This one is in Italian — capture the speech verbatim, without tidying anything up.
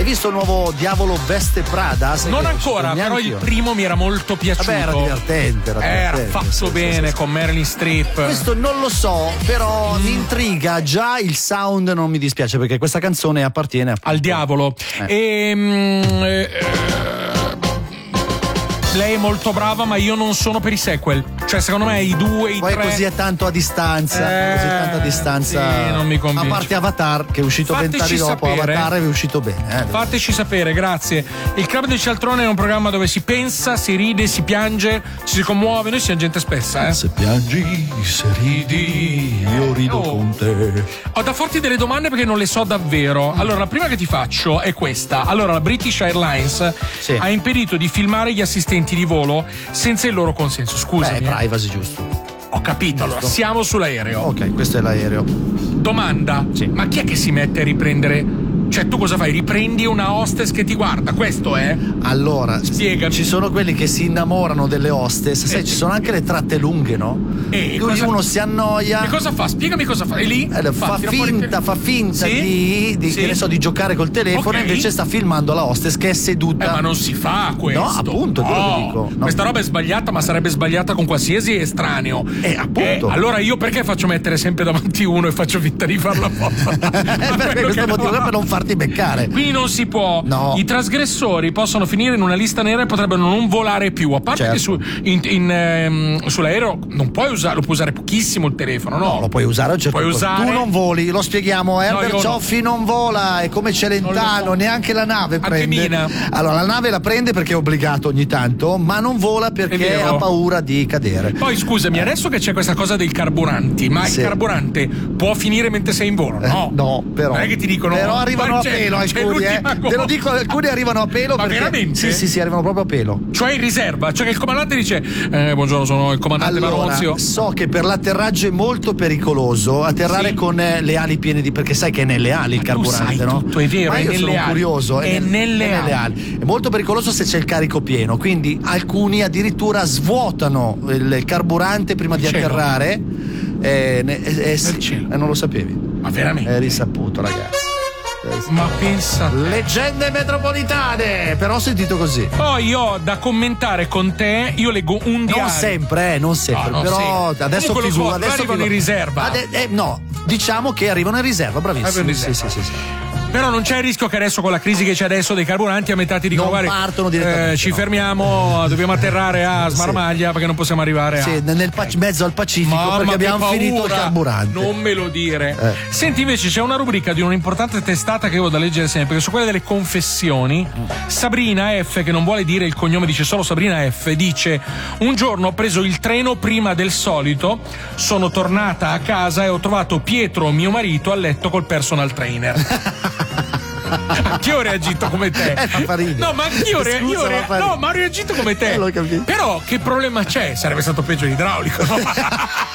Hai visto il nuovo Diavolo Veste Prada? Sai non che ancora, però il primo mi era molto piaciuto. Vabbè, era divertente. Era, divertente, era fatto sì, bene, sì, sì, con Meryl Streep. Questo non lo so, però mm. mi intriga. Già il sound non mi dispiace, perché questa canzone appartiene appunto al diavolo. Eh. E, mm, eh, lei è molto brava, ma io non sono per i sequel. Cioè, secondo me i due, i Poi tre. così è tanto a distanza. Eh, così tanto a distanza. Sì, non mi convince. A parte Avatar, che è uscito vent'anni dopo, sapere. Avatar è uscito bene. Eh. Fateci sapere, grazie. Il Club del Cialtrone è un programma dove si pensa, si ride, si piange, ci si commuove. Noi siamo gente spessa, eh. Se piangi, se ridi, io rido oh. con te. Ho da forti delle domande perché non le so davvero. Allora, la prima che ti faccio è questa. Allora, la British Airlines sì. ha impedito di filmare gli assistenti di volo senza il loro consenso. Scusami. Beh, privacy, giusto. Ho capito, allora siamo sull'aereo. Ok, questo è l'aereo. Domanda, sì. ma chi è che si mette a riprendere? Cioè, tu cosa fai? Riprendi una hostess che ti guarda, questo è? Allora, spiegami. Ci sono quelli che si innamorano delle hostess, sai, eh. ci sono anche le tratte lunghe, no? E Quindi cosa... uno si annoia. E cosa fa? Spiegami cosa fa. È lì? Eh, fa, finta, fa finta sì? di, di, sì? che ne so, di giocare col telefono, okay. e invece sta filmando la hostess che è seduta. Eh, ma non si fa questo. No, appunto, è quello no. che dico. No. Questa roba è sbagliata, ma sarebbe sbagliata con qualsiasi estraneo. Eh, appunto. Eh, allora io perché faccio mettere sempre davanti uno e faccio finta di farla foto? eh, per questo motivo, per non farti beccare. Qui non si può. No. I trasgressori possono finire in una lista nera e potrebbero non volare più. A parte certo. che su, in, in, ehm, sull'aereo non puoi usare, lo puoi usare pochissimo il telefono, no? No, lo puoi usare a un certo puoi punto. usare... Tu non voli, lo spieghiamo. Herbert no, Cioffi no. non vola, è come Celentano, so. neanche la nave Anche prende. Mina. Allora, la nave la prende perché è obbligato ogni tanto, ma non vola perché ha paura di cadere. Poi scusami, eh. adesso che c'è questa cosa dei carburanti, ma sì. il carburante può finire mentre sei in volo, no? Eh, no, però. Non è che ti dicono. Però arrivano a pelo alcuni, eh. Te lo dico, alcuni arrivano a pelo. Ma perché... veramente? Sì, sì, sì, arrivano proprio a pelo. Cioè in riserva, cioè che il comandante dice eh, buongiorno, sono il comandante allora, Maronzio. So che per l'atterraggio è molto pericoloso atterrare sì. con eh, le ali piene di, perché sai che è nelle ali il carburante, sai no? Tutto, è vero, ma io è sono nelle ali. curioso, è, è nel, nelle, è nelle ali. ali. È molto pericoloso se c'è il carico pieno, quindi alcuni addirittura svuotano il, il carburante prima di cielo. atterrare. Eh, ne, eh, eh, sì, eh, non lo sapevi? Ma veramente? È risaputo, ragazzi. Ma pensa, leggende metropolitane, però ho sentito così. Poi io da commentare con te, io leggo un diario. Non sempre, eh, non sempre, no, non sempre. però adesso Comunque figura, so, adesso arrivano figura. in riserva. Ade- eh, no, diciamo che arrivano in riserva, bravissimo. In riserva. Sì, sì, sì, sì. Però non c'è il rischio che adesso con la crisi che c'è adesso dei carburanti a metà ti dicono non guarda, partono direttamente, eh, ci no. fermiamo, dobbiamo atterrare a Smarmaglia sì. perché non possiamo arrivare a sì, nel pac- mezzo al Pacifico. Mamma, perché abbiamo paura. finito il carburante. Non me lo dire. Eh. Senti, invece c'è una rubrica di un'importante testata che ho da leggere sempre, che su quella delle confessioni. Mm. Sabrina F, che non vuole dire il cognome, dice solo Sabrina F, dice: un giorno ho preso il treno prima del solito, sono tornata a casa e ho trovato Pietro, mio marito, a letto col personal trainer. Anch'io ho reagito come te. Eh, no, ma anch'io ho reagito. Scusa, No, ma ho reagito come te. Eh, l'ho capito. Però che problema c'è? Sarebbe stato peggio l'idraulico, no?